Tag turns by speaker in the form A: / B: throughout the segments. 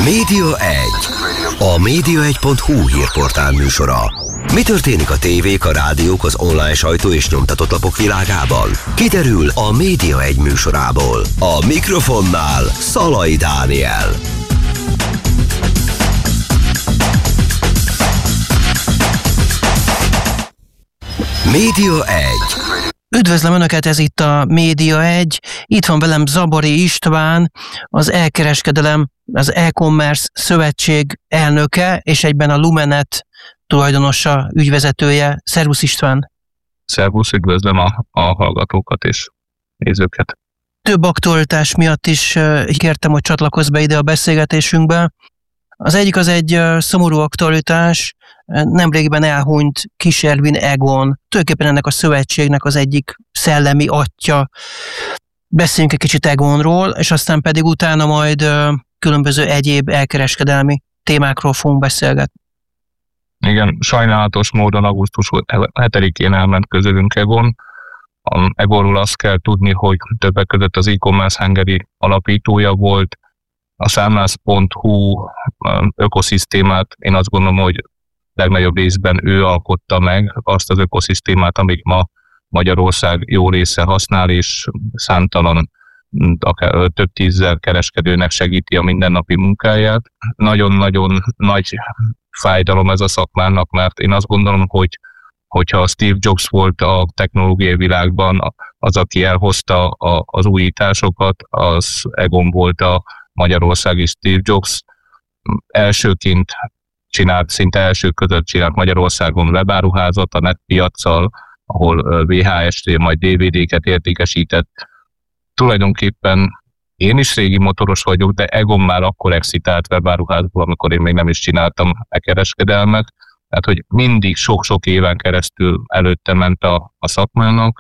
A: Média 1. A média1.hu hírportál műsora. Mi történik a tévék, a rádiók, az online sajtó és nyomtatott lapok világában? Kiderül a Média 1 műsorából. A mikrofonnál Szalai Dániel. Média 1.
B: Üdvözlöm Önöket, ez itt a Média 1. Itt van velem Zabori István, az e-kereskedelem, az e-commerce szövetség elnöke, és egyben a Lumenet tulajdonosa, ügyvezetője. Szervusz István!
C: Szervusz, üdvözlöm a hallgatókat és nézőket.
B: Több aktualitás miatt is kértem, hogy csatlakozz be ide a beszélgetésünkbe. Az egyik az egy szomorú aktualitás, nemrégiben elhunyt Kis Ervin Egon, tulajdonképpen ennek a szövetségnek az egyik szellemi atya. Beszéljünk egy kicsit Egonról, és aztán pedig utána majd különböző egyéb elkereskedelmi témákról fogunk beszélgetni.
C: Igen, sajnálatos módon augusztus 7-én elment közülünk Egon. Egonról azt kell tudni, hogy többek között az e-commerce Hungary alapítója volt. A számlász.hu ökoszisztémát én azt gondolom, hogy legnagyobb részben ő alkotta meg azt az ökoszisztémát, amit ma Magyarország jó része használ, és számtalan, akár több tízzer kereskedőnek segíti a mindennapi munkáját. Nagyon-nagyon nagy fájdalom ez a szakmának, mert én azt gondolom, hogyha Steve Jobs volt a technológiai világban az, aki elhozta az újításokat, az Egon volt a magyarországi Steve Jobs. Elsőként szinte elsők között csinált Magyarországon webáruházat a netpiaccal, ahol VHS-t, majd DVD-ket értékesített. Tulajdonképpen én is régi motoros vagyok, de Egon már akkor exitált webáruházból, amikor én még nem is csináltam e-kereskedelmet. Tehát, hogy mindig sok-sok éven keresztül előtte ment a szakmának.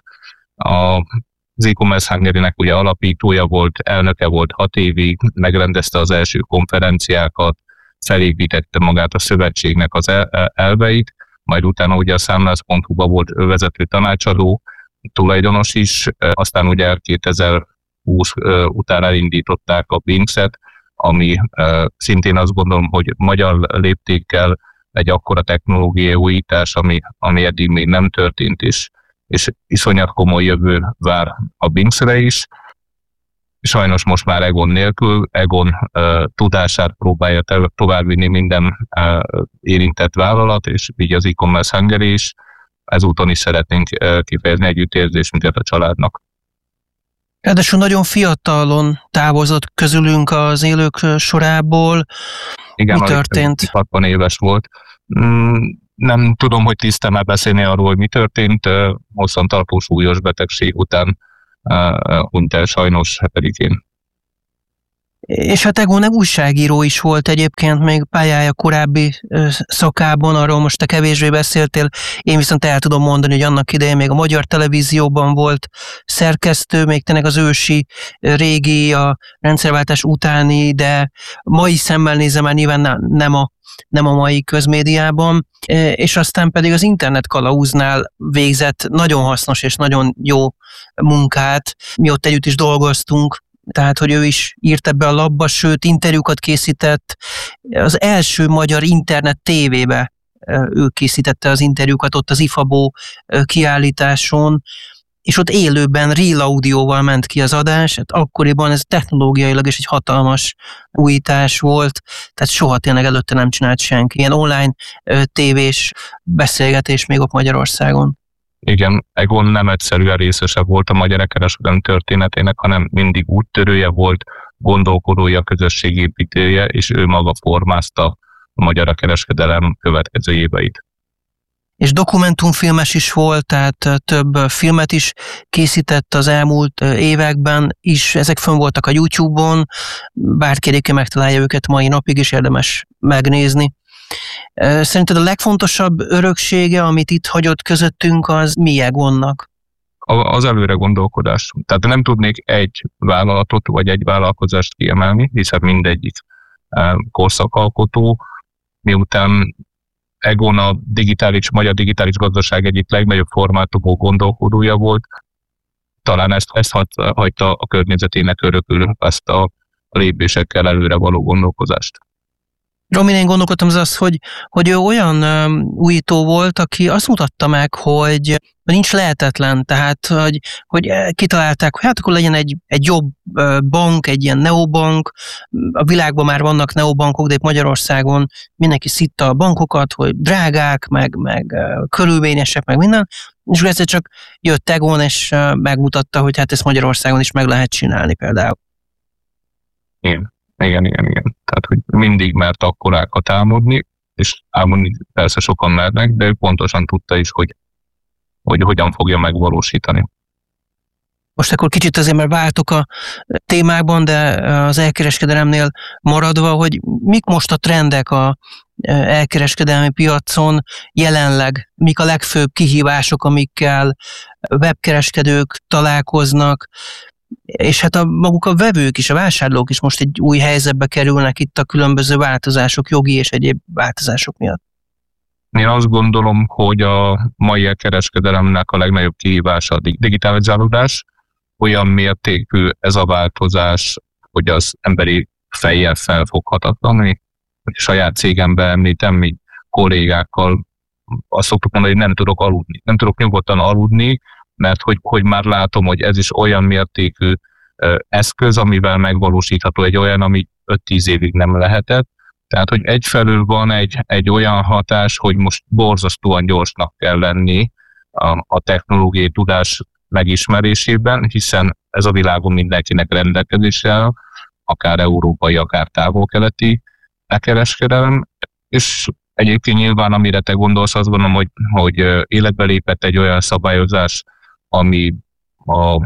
C: Az e-commerce Hungary-nek ugye alapítója volt, elnöke volt 6 évig, megrendezte az első konferenciákat, felépítette magát a szövetségnek az elveit, majd utána ugye a számlász.hu-ba volt vezető tanácsadó, tulajdonos is, aztán ugye 2020 után elindították a Binkset, ami szintén azt gondolom, hogy magyar léptékkel egy akkora technológiai újítás, ami eddig még nem történt, és iszonyat komoly jövő vár a Binksre is. Sajnos most már Egon nélkül, Egon tudását próbálja továbbvinni minden érintett vállalat, és így az e-commerce Hungary is. Ezúton is szeretnénk kifejezni együttérzésünket a családnak.
B: Ráadásul nagyon fiatalon távozott közülünk az élők sorából.
C: Igen,
B: mi történt?
C: 60 éves volt. Nem tudom, hogy tisztán beszélni arról, hogy mi történt. Hosszantartó súlyos betegség után hunyt el sajnos 7-én.
B: És hát Egon újságíró is volt egyébként még pályája korábbi szakában, arról most te kevésbé beszéltél. Én viszont el tudom mondani, hogy annak idején még a Magyar Televízióban volt szerkesztő, még tényleg az ősi, régi, a rendszerváltás utáni, de mai szemmel nézem már nyilván nem a mai közmédiában, és aztán pedig az internet kalauznál végzett nagyon hasznos és nagyon jó munkát. Mi ott együtt is dolgoztunk, tehát, hogy ő is írt ebbe a labba, sőt, interjúkat készített. Az első magyar internet tévébe ő készítette az interjúkat ott az IFABO kiállításon, és ott élőben real audióval ment ki az adás. Hát akkoriban ez technológiailag is egy hatalmas újítás volt, tehát soha tényleg előtte nem csinált senki. Ilyen online tévés beszélgetés még ott Magyarországon.
C: Igen, Egon nem egyszerűen részese volt a magyar kereskedelem történetének, hanem mindig úttörője volt, gondolkodója, közösségépítője, és ő maga formázta a magyar kereskedelem következő éveit.
B: És dokumentumfilmes is volt, tehát több filmet is készített az elmúlt években is, ezek fönn voltak a YouTube-on, bárki egyébként megtalálja őket mai napig is, érdemes megnézni. Szerinted a legfontosabb öröksége, amit itt hagyott közöttünk, az mi Egonnak?
C: Az előre gondolkodás. Tehát nem tudnék egy vállalatot vagy egy vállalkozást kiemelni, hiszen mindegyik korszakalkotó, miután Egon a magyar digitális gazdaság egyik legnagyobb formátumú gondolkodója volt, talán ezt hagyta a környezetének örökül, ezt a lépésekkel előre való gondolkozást.
B: Romin, én gondolkodtam hogy ő olyan újító volt, aki azt mutatta meg, hogy nincs lehetetlen, tehát hogy kitalálták, hogy hát akkor legyen egy jobb bank, egy ilyen neobank. A világban már vannak neobankok, de itt Magyarországon mindenki szitta a bankokat, hogy drágák, meg körülményesek, meg minden. És egyszer csak jött Egon, és megmutatta, hogy hát ezt Magyarországon is meg lehet csinálni például.
C: Igen. Tehát, hogy mindig mert akkorákat álmodni, és álmodni persze sokan mernek, de ő pontosan tudta is, hogy hogyan fogja megvalósítani.
B: Most akkor kicsit azért már váltok a témákban, de az elkereskedelemnél maradva, hogy mik most a trendek a elkereskedelmi piacon jelenleg, mik a legfőbb kihívások, amikkel webkereskedők találkoznak, és hát maguk a vevők is, a vásárlók is most egy új helyzetbe kerülnek itt a különböző változások, jogi és egyéb változások miatt.
C: Én azt gondolom, hogy a mai elkereskedelemnek a legnagyobb kihívása a digitalizálódás. Olyan mértékű ez a változás, hogy az emberi fejjel felfoghatatlan. Hogy saját cégemben említem, mi kollégákkal azt szoktuk mondani, hogy nem tudok aludni. Nem tudok nyugodtan aludni, mert hogy már látom, hogy ez is olyan mértékű eszköz, amivel megvalósítható egy olyan, ami 5-10 évig nem lehetett. Tehát, hogy egyfelől van egy olyan hatás, hogy most borzasztóan gyorsnak kell lenni a technológiai tudás megismerésében, hiszen ez a világon mindenkinek rendelkezésre, akár európai, akár távol-keleti elkereskedelem, és egyébként nyilván, amire te gondolsz, azt gondolom, hogy életbe lépett egy olyan szabályozás, ami a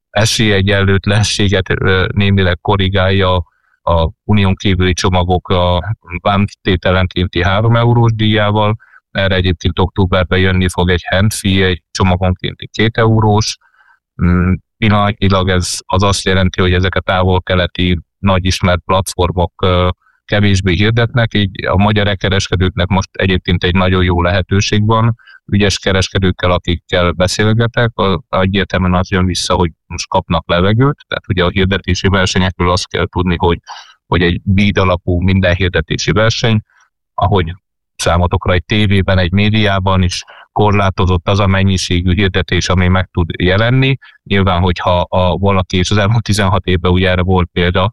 C: esélyegyenlőtlenséget némileg korrigálja a unión kívüli csomagok a vámtételenkénti 3 eurós díjával. Erre egyébként októberben jönni fog egy handfee, egy csomagonkénti 2 eurós. Pillanatnyilag ez az azt jelenti, hogy ezek a távol-keleti nagy ismert platformok kevésbé hirdetnek, így a magyar e-kereskedőknek most egyébként egy nagyon jó lehetőség van. Ügyes kereskedőkkel, akikkel beszélgetek, egyértelműen az jön vissza, hogy most kapnak levegőt, tehát ugye a hirdetési versenyekről azt kell tudni, hogy egy bid alapú minden hirdetési verseny, ahogy számotokra egy tévében, egy médiában is korlátozott az a mennyiségű hirdetés, ami meg tud jelenni. Nyilván, hogyha valaki, és az elmúlt 16 évben ugye erre volt példa,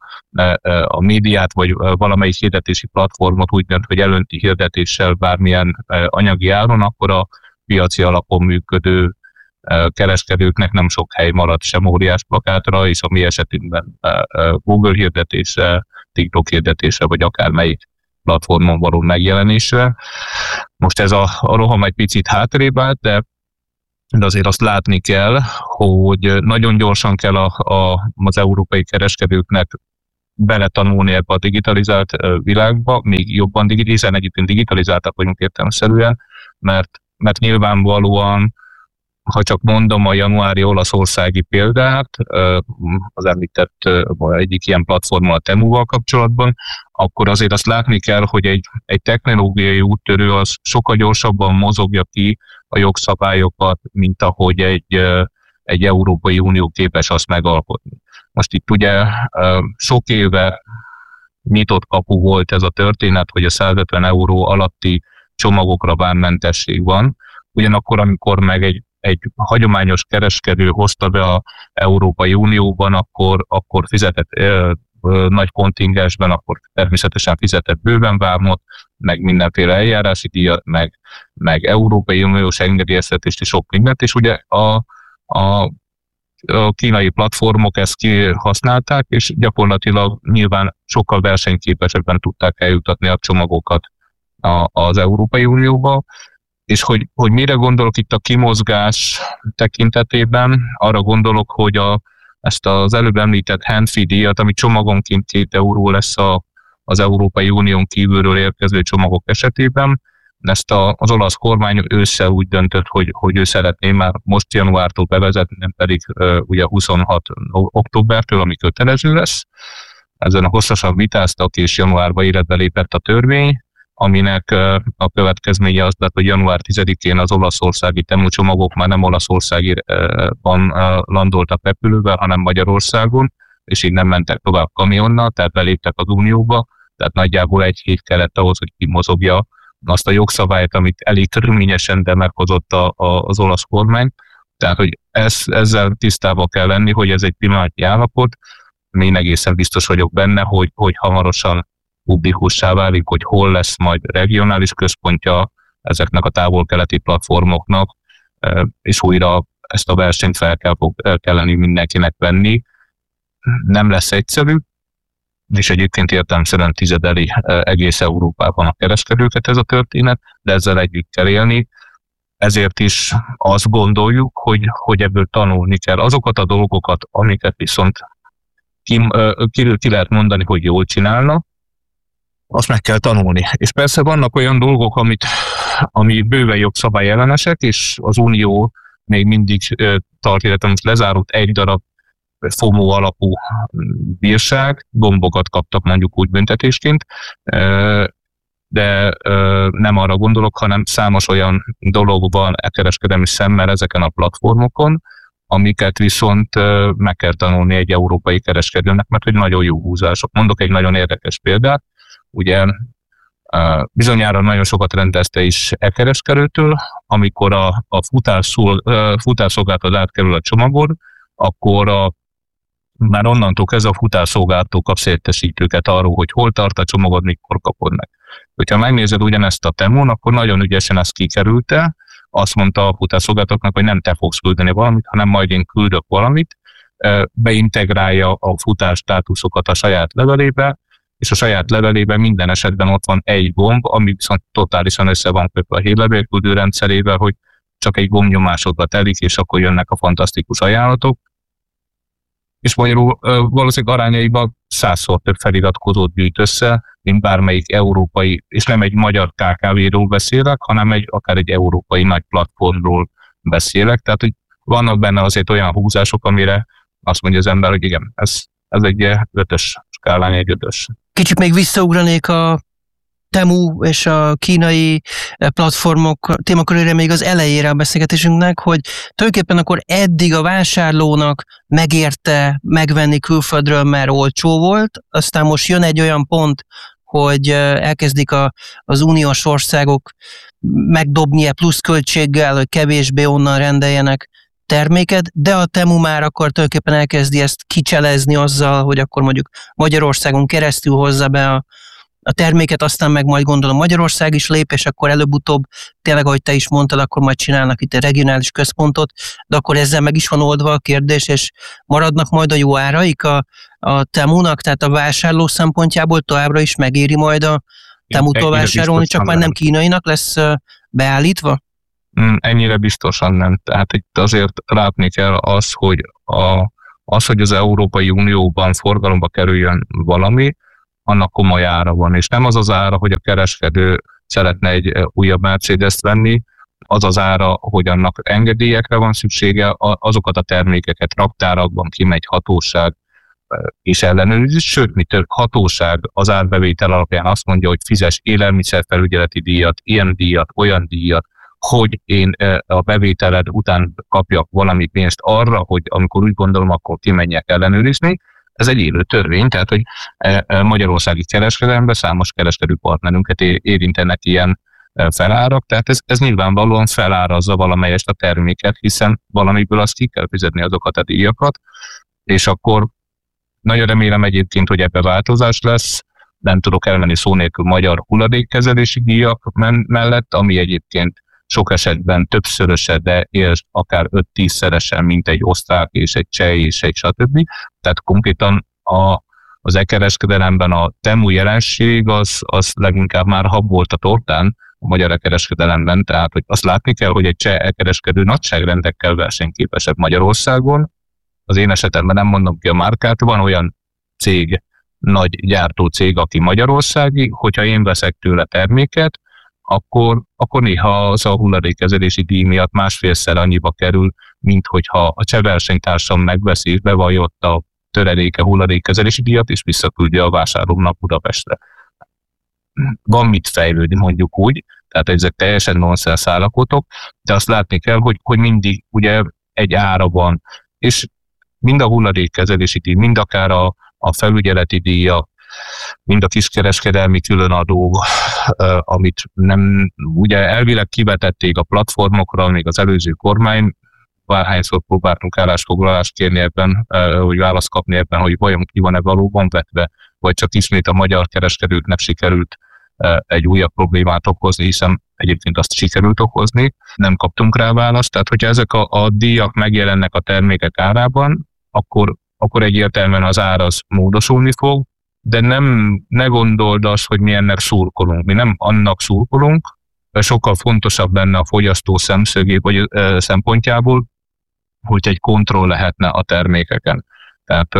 C: a médiát vagy valamelyik hirdetési platformot úgy dönt, hogy elönti hirdetéssel bármilyen anyagi áron, akkor a piaci alapon működő kereskedőknek nem sok hely marad sem óriás plakátra, és a mi esetünkben Google hirdetésre, TikTok hirdetésre, vagy akármelyik platformon való megjelenésre. Most ez a roham egy picit hátrébb állt, de azért azt látni kell, hogy nagyon gyorsan kell az európai kereskedőknek beletanulni ebbe a digitalizált világba, még jobban hiszen egyébként digitalizáltak vagyunk értelemszerűen, mert nyilvánvalóan, ha csak mondom a januári olaszországi példát, az említett egyik ilyen platformmal, a Temuval kapcsolatban, akkor azért azt látni kell, hogy egy technológiai úttörő az sokkal gyorsabban mozogja ki a jogszabályokat, mint ahogy egy Európai Unió képes azt megalkotni. Most itt ugye sok éve nyitott kapu volt ez a történet, hogy a 150 euró alatti csomagokra vámmentesség van. Ugyanakkor, amikor meg egy hagyományos kereskedő hozta be az Európai Unióban, akkor fizetett nagy kontingensben, akkor természetesen fizetett bőven vámot, meg mindenféle eljárási díjat, meg Európai Uniós engedélyeztetést és sok mindent, és ugye a kínai platformok ezt kihasználták, és gyakorlatilag nyilván sokkal versenyképesebben tudták eljutatni a csomagokat az Európai Unióba. És hogy mire gondolok itt a kimozgás tekintetében, arra gondolok, hogy ezt az előbb említett handfee díjat, ami csomagonként 2 euró lesz az Európai Unión kívülről érkező csomagok esetében, ezt az olasz kormány ősszel úgy döntött, hogy ő szeretné már most januártól bevezetni, nem pedig ugye 26 októbertől, ami kötelező lesz. Ezen a hosszasan vitáztak, és januárban életbe lépett a törvény, aminek a következménye az lett, hogy január 10-én az olaszországi Temu csomagok már nem Olaszországban landoltak repülővel, hanem Magyarországon, és így nem mentek tovább kamionnal, tehát beléptek az Unióba, tehát nagyjából 1 hét kellett ahhoz, hogy kimozogja azt a jogszabályt, amit elég körülményesen, de meghozott az olasz kormány. Tehát, hogy ezzel tisztában kell lenni, hogy ez egy pillanatnyi állapot. Én egészen biztos vagyok benne, hogy hamarosan publikussá válik, hogy hol lesz majd regionális központja ezeknek a távol-keleti platformoknak, és újra ezt a versenyt fel kellene mindenkinek venni. Nem lesz egyszerű, és egyébként értelemszerűen tizedeli egész Európában a kereskedőket ez a történet, de ezzel együtt kell élni. Ezért is azt gondoljuk, hogy ebből tanulni kell. Azokat a dolgokat, amiket viszont ki lehet mondani, hogy jól csinálna, azt meg kell tanulni. És persze vannak olyan dolgok, ami bőven jogszabály ellenesek, és az Unió még mindig tart, illetve most lezárult egy darab FOMO alapú bírság, gombokat kaptak mondjuk úgy büntetésként, de nem arra gondolok, hanem számos olyan dolog van kereskedelmi szemmel ezeken a platformokon, amiket viszont meg kell tanulni egy európai kereskedőnek, mert hogy nagyon jó húzások. Mondok egy nagyon érdekes példát, ugye bizonyára nagyon sokat rendezte is kereskedőtől, amikor a futárszolgáltató átkerül a csomagon, akkor már onnantól kezdve a futárszolgáltató kapsz értesítőket arról, hogy hol tart a csomagod, mikor kapod meg. Hogyha megnézed ugyanezt a Temón, akkor nagyon ügyesen ezt kikerülte, azt mondta a futárszolgáltatóknak, hogy nem te fogsz küldeni valamit, hanem majd én küldök valamit, beintegrálja a futás státuszokat a saját levelébe, és a saját levelében minden esetben ott van egy gomb, ami viszont totálisan össze van kötve a hírlevélküldő rendszerével, hogy csak egy gombnyomásodra telik, és akkor jönnek a fantasztikus ajánlatok. És magyarul valószínűleg arányaiban 100-szor több feliratkozót gyűjt össze, mint bármelyik európai, és nem egy magyar KKV-ról beszélek, hanem akár egy európai nagy platformról beszélek. Tehát, hogy vannak benne azért olyan húzások, amire azt mondja az ember, hogy igen, ez egy 5-ös skálán egy 5-ös.
B: Kicsit még visszaugranék a Temu és a kínai platformok témakörére még az elejére a beszélgetésünknek, hogy tulajdonképpen akkor eddig a vásárlónak megérte megvenni külföldről, mert olcsó volt, aztán most jön egy olyan pont, hogy elkezdik az uniós országok megdobni pluszköltséggel, hogy kevésbé onnan rendeljenek terméket, de a Temu már akkor tulajdonképpen elkezdi ezt kicselezni azzal, hogy akkor mondjuk Magyarországon keresztül hozza be a terméket, aztán meg majd gondolom Magyarország is lép, és akkor előbb-utóbb tényleg, ahogy te is mondtad, akkor majd csinálnak itt egy regionális központot, de akkor ezzel meg is van oldva a kérdés, és maradnak majd a jó áraik a Temunak, tehát a vásárló szempontjából továbbra is megéri majd a Temutól vásárolni, csak már nem kínainak lesz beállítva?
C: Ennyire biztosan nem. Tehát itt azért látni kell hogy az Európai Unióban forgalomba kerüljön valami, annak komoly ára van, és nem az az ára, hogy a kereskedő szeretne egy újabb Mercedes-t venni, az az ára, hogy annak engedélyekre van szüksége, azokat a termékeket raktárakban kimegy hatóság és ellenőriz, sőt, mi több hatóság az árbevétel alapján azt mondja, hogy fizes élelmiszerfelügyeleti díjat, ilyen díjat, olyan díjat, hogy én a bevételed után kapjak valami pénzt arra, hogy amikor úgy gondolom, akkor kimenjek ellenőrizni. Ez egy élő törvény, tehát hogy magyarországi kereskedelemben számos kereskedő partnerünket érintenek ilyen felárak, tehát ez nyilvánvalóan felárazza valamelyest a terméket, hiszen valamiből azt ki kell fizetni azokat a díjakat, és akkor nagyon remélem egyébként, hogy ebbe változás lesz, nem tudok elmenni szó nélkül magyar hulladékkezelési díjak mellett, ami egyébként sok esetben többszöröse, de és akár 5-10-szeresen, mint egy osztrák és egy cseh és egy stb. Tehát konkrétan az e-kereskedelemben a Temu jelenség az leginkább már hab volt a tortán a magyar e-kereskedelemben, tehát hogy azt látni kell, hogy egy cseh e-kereskedő nagyságrendekkel versenyképesebb Magyarországon. Az én esetemben nem mondom ki a márkát, van olyan cég, nagy gyártó cég, aki magyarországi, hogyha én veszek tőle terméket, akkor néha az a hulladékkezelési díj miatt 1,5-szer annyiba kerül, mint hogyha a cseh versenytársam megveszi és bevallja ott a töredéke hulladékkezelési díjat, és visszaküldje a vásárlónak Budapestre. Van mit fejlődni, mondjuk úgy, tehát ezek teljesen nonsens állapotok, de azt látni kell, hogy mindig ugye egy ára van, és mind a hulladékkezelési díj, mind akár a felügyeleti díjak, mind a kiskereskedelmi különadó, amit nem, ugye elvileg kivetették a platformokra, még az előző kormány, bárhányszor próbáltunk állásfoglalást kérni ebben, hogy választ kapni ebben, hogy vajon ki van-e valóban vetve, vagy csak ismét a magyar kereskedőknek sikerült egy újabb problémát okozni, hiszen egyébként azt sikerült okozni, nem kaptunk rá választ. Tehát, hogyha ezek a díjak megjelennek a termékek árában, akkor egyértelműen az ár az módosulni fog, de ne gondold azt, hogy mi ennek szurkolunk. Mi nem annak szurkolunk, sokkal fontosabb lenne a fogyasztó szempontjából, hogy egy kontroll lehetne a termékeken. Tehát,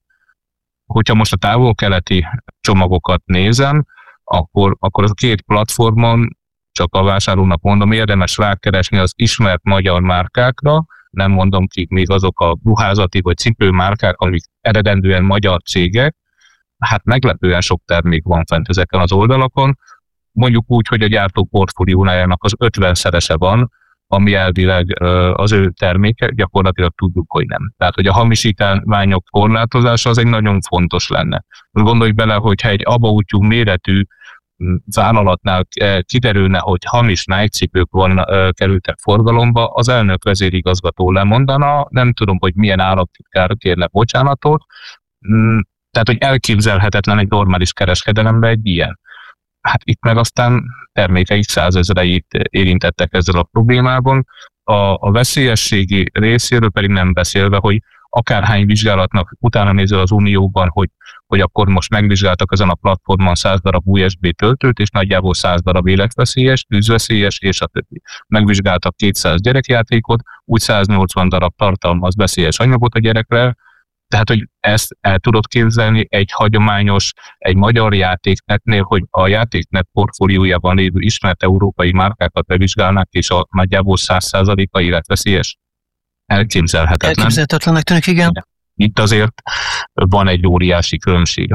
C: hogyha most a távol-keleti csomagokat nézem, akkor az a két platformon, csak a vásárlónak mondom, érdemes rákeresni az ismert magyar márkákra, nem mondom ki, még azok a ruházati vagy cipőmárkák, amik eredendően magyar cégek, hát meglepően sok termék van fent ezeken az oldalakon, mondjuk úgy, hogy a gyártó portfóliójának az 50-szerese van, ami elvileg az ő terméke, gyakorlatilag tudjuk, hogy nem. Tehát, hogy a hamisítványok korlátozása az egy nagyon fontos lenne. Gondolj bele, hogyha egy abaútjú méretű vállalatnál kiderülne, hogy hamis Nike-cipők kerültek forgalomba, az elnök vezérigazgató lemondana, nem tudom, hogy milyen államtitkár kérne bocsánatot, tehát, hogy elképzelhetetlen egy normális kereskedelemben egy ilyen. Hát itt meg aztán termékeik 100 000-eit érintettek ezzel a problémában. A veszélyességi részéről pedig nem beszélve, hogy akárhány vizsgálatnak utána nézel az Unióban, hogy akkor most megvizsgáltak ezen a platformon 100 darab USB töltőt, és nagyjából 100 darab életveszélyes, tűzveszélyes, és a többi. Megvizsgáltak 200 gyerekjátékot, úgy 180 darab tartalmaz veszélyes anyagot a gyerekre, tehát, hogy ezt el tudod képzelni egy hagyományos, egy magyar játéknetnél, hogy a játéknet portfóliójában lévő ismert európai márkákat bevizsgálnák, és a nagyjából 100%-a életveszélyes? Elképzelhetetlen.
B: Elképzelhetetlennek tűnik, igen.
C: Itt azért van egy óriási különbség.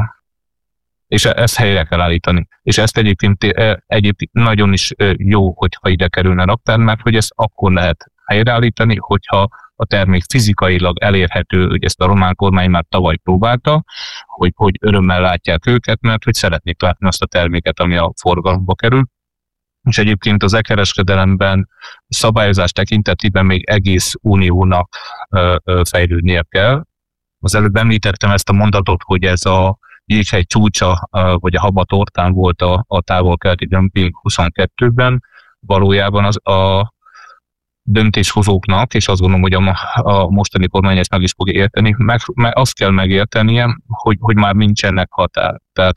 C: És ezt helyre kell állítani. És ezt egyébként nagyon is jó, hogyha ide kerülne raktár, mert hogy ezt akkor lehet helyreállítani, hogyha a termék fizikailag elérhető, hogy ezt a román kormány már tavaly próbálta, hogy örömmel látják őket, mert hogy szeretnék látni azt a terméket, ami a forgalomba kerül. És egyébként az e-kereskedelemben szabályozás tekintetében még egész uniónak fejlődnie kell. Az előbb említettem ezt a mondatot, hogy ez a jéghegy csúcsa, vagy a habatortán volt a távol-keleti dömping 22-ben, valójában az a döntéshozóknak, és azt gondolom, hogy a mostani kormány ezt meg is fogja érteni, mert azt kell megértenie, hogy már nincsenek határ. Tehát,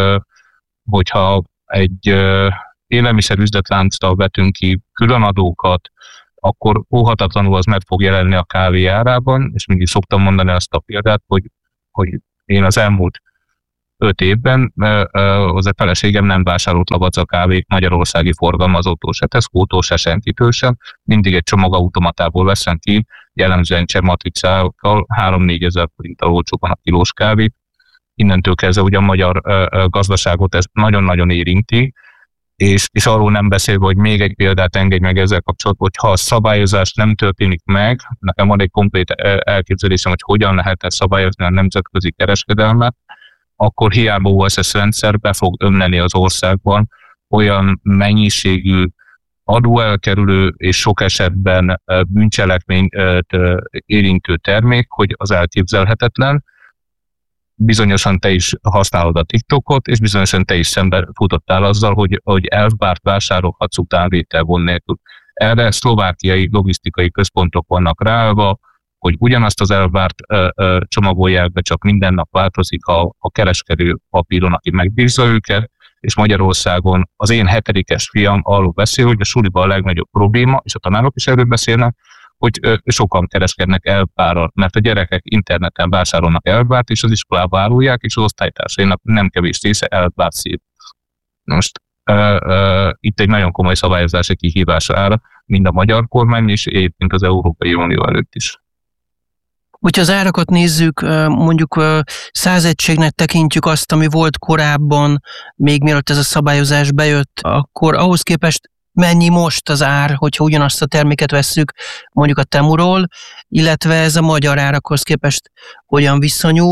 C: hogyha egy élelmiszerüzletláncra vetünk ki különadókat, akkor óhatatlanul az meg fog jelenni a kávé árában, és mindig szoktam mondani azt a példát, hogy én az elmúlt 5 évben az a feleségem nem vásárolt Lavazza kávét magyarországi forgalmazótól se, Tesco-tól se, senkitől sem. Mindig egy csomagautomatából veszem ki, jellemzően cseh matricákkal 3-4 ezer forinttal olcsóban a kilós kávét. Innentől kezdve ugye a magyar gazdaságot ez nagyon-nagyon érinti, és arról nem beszélve, hogy még egy példát engedj meg ezzel kapcsolatban, hogy ha a szabályozás nem történik meg, nekem van egy komplét elképzelésem, hogy hogyan lehetne szabályozni a nemzetközi kereskedelmet, akkor hiába OSS rendszer be fog ömleni az országban olyan mennyiségű adóelkerülő és sok esetben bűncselekményt érintő termék, hogy az elképzelhetetlen. Bizonyosan te is használod a TikTokot, és bizonyosan te is szembe futottál azzal, hogy elfbárt vásárolhatsz utánvételvon nélkül. Erre szlovákiai logisztikai központok vannak ráállva, hogy ugyanazt az elvárt csomagolják be, csak minden nap változik a kereskedő papíron, aki megbízza őket, és Magyarországon az én 7-es fiam arról beszél, hogy a suliban a legnagyobb probléma, és a tanárok is erről beszélnek, hogy sokan kereskednek elvárral, mert a gyerekek interneten vásárolnak elvárt, és az iskolába árulják, és az osztálytársainak nem kevés része elvárt szép. Most itt egy nagyon komoly szabályozási kihívásra áll, mind a magyar kormány, és egyébként az Európai Unió előtt is.
B: Hogyha az árakat nézzük, mondjuk 100 egységnek tekintjük azt, ami volt korábban, még mielőtt ez a szabályozás bejött, akkor ahhoz képest mennyi most az ár, hogyha ugyanazt a terméket vesszük mondjuk a Temuról, illetve ez a magyar árakhoz képest hogyan viszonyul,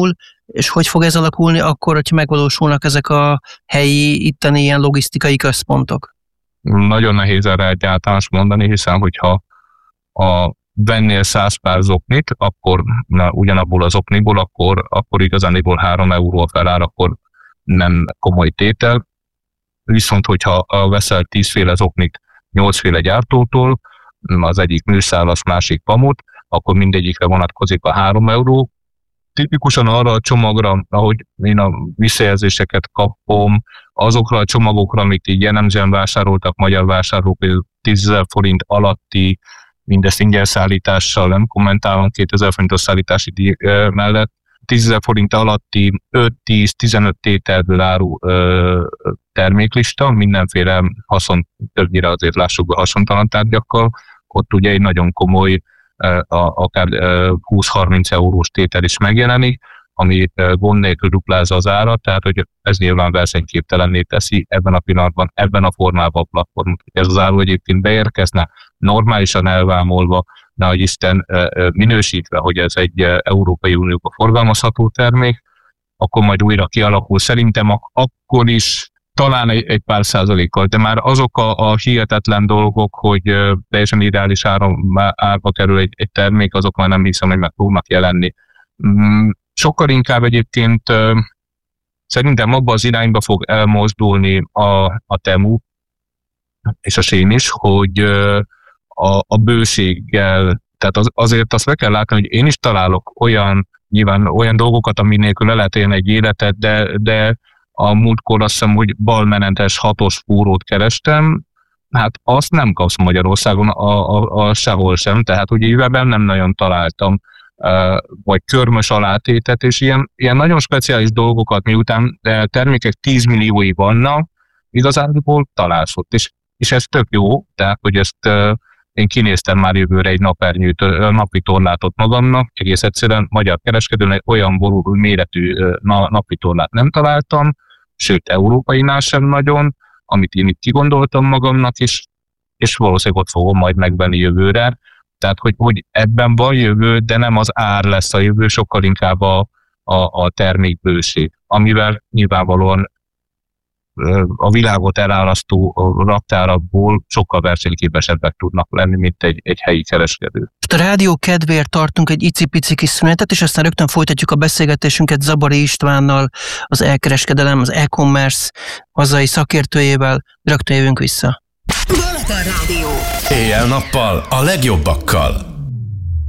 B: és hogy fog ez alakulni akkor, hogyha megvalósulnak ezek a helyi, itteni ilyen logisztikai központok?
C: Nagyon nehéz erre egy általános mondani, hiszen hogyha vennél 100 pár zoknit, akkor ugyanabból az zokniból, akkor igazániból 3 euró a felár, akkor nem komoly tétel. Viszont hogyha veszel 10 féle zoknit 8 féle gyártótól, az egyik műszálas, másik pamut, akkor mindegyikre vonatkozik a 3 euró. Tipikusan arra a csomagra, ahogy én a visszajelzéseket kapom, azokra a csomagokra, amit így jellemzően vásároltak magyar vásárlók, 10 000 forint alatti, mindezt ingyen szállítással, nem kommentálom 2000 forintos szállítási díj mellett, 10 000 forint alatti 5-10-15 tételből áru terméklista, mindenféle többnyire azért lássuk be haszontalan tárgyakkal, ott ugye egy nagyon komoly, akár 20-30 eurós tétel is megjelenik, ami gond nélkül duplázza az árat, tehát hogy ez nyilván versenyképtelenné teszi ebben a pillanatban, ebben a formában a platformot. Ez az áru egyébként beérkezne, normálisan elvámolva, nehogy Isten minősítve, hogy ez egy Európai Unióba forgalmazható termék, akkor majd újra kialakul. Szerintem akkor is talán egy pár százalékkal, de már azok a hihetetlen dolgok, hogy teljesen ideális árba kerül egy termék, azok már nem hiszem, hogy meg fognak jelenni. Sokkal inkább egyébként szerintem abba az irányba fog elmozdulni a Temu és a Shein is, hogy a bőséggel, tehát azért azt meg kell látni, hogy én is találok nyilván olyan dolgokat, ami nélkül le lehet élni egy életet, de a múltkor azt hiszem, hogy balmenentes 6-os fúrót kerestem, hát azt nem kapsz Magyarországon sehol sem, tehát ugye éveben nem nagyon találtam, vagy körmös alátétet, és ilyen nagyon speciális dolgokat, miután termékek 10 milliói vannak, igazából találsz ott, és ez tök jó, tehát hogy ezt én kinéztem már jövőre egy napi torlátot magamnak, egész egyszerűen magyar kereskedőnek olyan méretű napi torlát nem találtam, sőt, európainál sem nagyon, amit én itt kigondoltam magamnak is, és valószínűleg ott fogom majd megvenni jövőre. Tehát, hogy ebben van jövő, de nem az ár lesz a jövő, sokkal inkább a termékbőség, amivel nyilvánvalóan a világot elárasztó raktárakból sokkal versenyképesebbek tudnak lenni, mint egy helyi kereskedő.
B: A rádió kedvéért tartunk egy icipici kis szünetet, és aztán rögtön folytatjuk a beszélgetésünket Zabari Istvánnal, az elkereskedelem, az e-commerce hazai szakértőjével. Rögtön jövünk vissza.
D: Balaton Rádió. Éjjel-nappal a legjobbakkal.